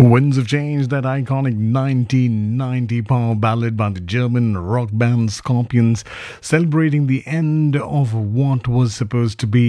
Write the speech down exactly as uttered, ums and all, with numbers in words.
Winds of Change, that iconic nineteen ninety power ballad by the German rock band Scorpions, celebrating the end of what was supposed to be